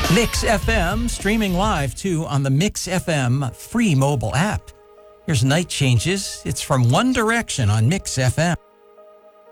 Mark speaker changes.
Speaker 1: Mix FM, streaming live too on the Mix FM free mobile app. Here's Night Changes. It's from One Direction on Mix FM.